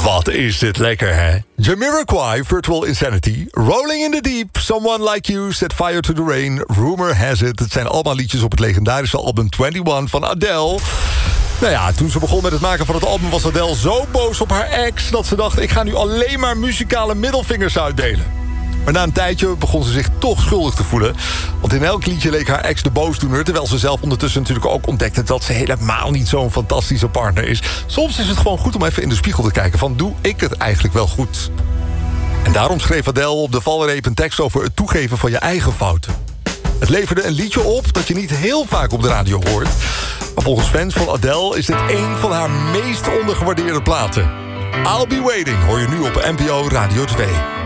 Wat is dit lekker, hè? Jamiroquai, Virtual Insanity, Rolling in the Deep, Someone Like You, Set Fire to the Rain, Rumor Has It. Het zijn allemaal liedjes op het legendarische album 21 van Adele. Nou ja, toen ze begon met het maken van het album was Adele zo boos op haar ex dat ze dacht, ik ga nu alleen maar muzikale middelvingers uitdelen. Maar na een tijdje begon ze zich toch schuldig te voelen. Want in elk liedje leek haar ex de boosdoener, terwijl ze zelf ondertussen natuurlijk ook ontdekte dat ze helemaal niet zo'n fantastische partner is. Soms is het gewoon goed om even in de spiegel te kijken van, doe ik het eigenlijk wel goed? En daarom schreef Adele op de valreep een tekst over het toegeven van je eigen fouten. Het leverde een liedje op dat je niet heel vaak op de radio hoort. Maar volgens fans van Adele is dit een van haar meest ondergewaardeerde platen. I'll Be Waiting hoor je nu op NPO Radio 2.